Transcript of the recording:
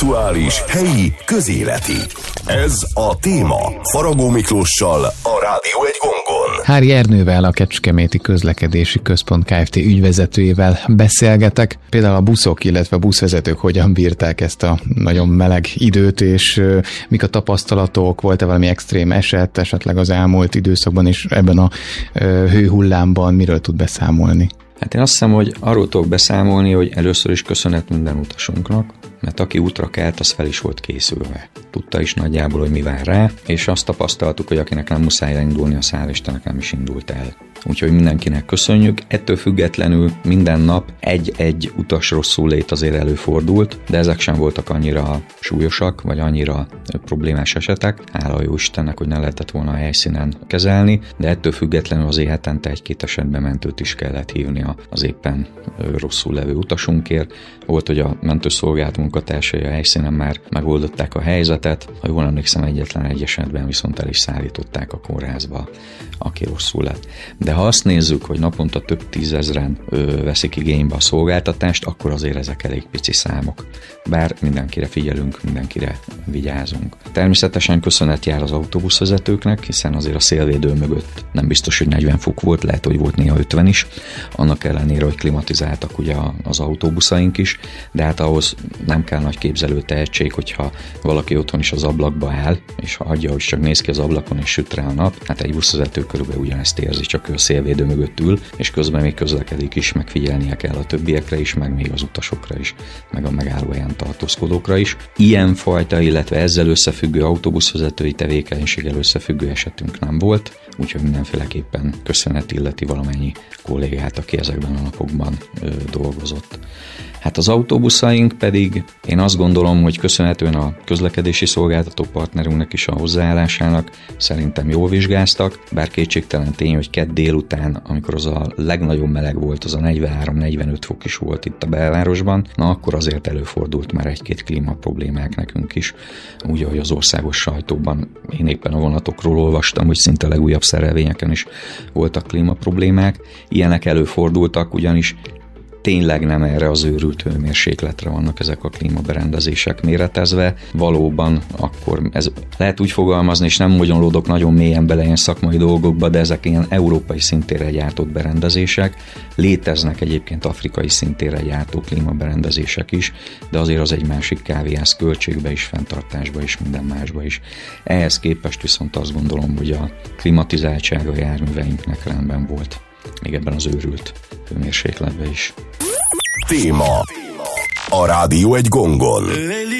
Aktuális, helyi, közéleti. Ez a téma Faragó Miklóssal, a Rádió egy gongon. Hári Ernővel, a Kecskeméti Közlekedési Központ Kft. Ügyvezetőjével beszélgetek. Például a buszok, illetve a buszvezetők hogyan bírták ezt a nagyon meleg időt, és mik a tapasztalatok, volt-e valami extrém eset, esetleg az elmúlt időszakban is ebben a hőhullámban, miről tud beszámolni? Hát én azt hiszem, hogy arról tudok beszámolni, hogy először is köszönet minden utasunknak, mert aki útra kelt, az fel is volt készülve. Tudta is nagyjából, hogy mi vár rá, és azt tapasztaltuk, hogy akinek nem muszáj elindulni a szállítának, nem is indult el. Úgyhogy mindenkinek köszönjük. Ettől függetlenül minden nap egy utas rosszul lét azért előfordult, de ezek sem voltak annyira súlyosak, vagy annyira problémás esetek. Hála a jó Istennek, hogy ne lehetett volna a helyszínen kezelni, de ettől függetlenül azért hetente egy-két esetben mentőt is kellett hívni az éppen rosszul levő utasunkért. Volt, hogy a mentőszolgálat munkatársai a helyszínen már megoldották a helyzetet. Ha jól emlékszem, egyetlen egy esetben viszont el is szállították a kórházba, aki rosszul lett. De ha azt nézzük, hogy naponta több tízezren veszik igénybe a szolgáltatást, akkor azért ezek elég pici számok. Bár mindenkire figyelünk, mindenkire vigyázunk. Természetesen köszönet jár az autóbuszvezetőknek, hiszen azért a szélvédő mögött nem biztos, hogy 40 fok volt, lehet, hogy volt néha 50 is, annak ellenére, hogy klimatizáltak ugye az autóbuszaink is, de hát ahhoz nem kell nagy képzelő tehetség, hogyha valaki otthon is az ablakba áll, és ha hagyja, hogy csak néz ki az ablakon és süt rá a nap, hát egy buszvezető körülbelül ugyanezt érzi, csak ő a szélvédő mögött ül, és közben még közlekedik is, meg figyelnie kell a többiekre is, meg még az utasokra is, meg a megállóhelyen tartózkodókra is. Ilyenfajta, illetve ezzel összefüggő autóbuszvezetői tevékenységgel összefüggő esetünk nem volt, úgyhogy mindenféleképpen köszönet illeti valamennyi kollégát, aki ezekben a napokban dolgozott. Hát az autóbuszaink pedig én azt gondolom, hogy köszönhetően a közlekedési szolgáltató partnerünknek is a hozzáállásának szerintem jól vizsgáztak, bár kétségtelen tény, hogy kedd délután, amikor az a legnagyobb meleg volt, az a 43-45 fok is volt itt a belvárosban, na akkor azért előfordult már egy-két klíma problémák nekünk is, úgy, ahogy az országos sajtóban én éppen a vonatokról olvastam, hogy szinte a legújabb szerelvényeken is voltak klíma problémák. Ilyenek előfordultak, ugyanis tényleg nem erre az őrült hőmérsékletre vannak ezek a klímaberendezések méretezve. Valóban akkor ez lehet úgy fogalmazni, és nem bonyolódok nagyon mélyen bele ilyen szakmai dolgokba, de ezek ilyen európai szintére gyártott berendezések. Léteznek egyébként afrikai szintére gyártó klímaberendezések is, de azért az egy másik kávéház költségbe is, fenntartásba is, minden másba is. Ehhez képest viszont azt gondolom, hogy a klimatizáltsága a járműveinknek rendben volt. Még ebben az őrült hőmérsékletben is. Téma. A Rádió egy gongon.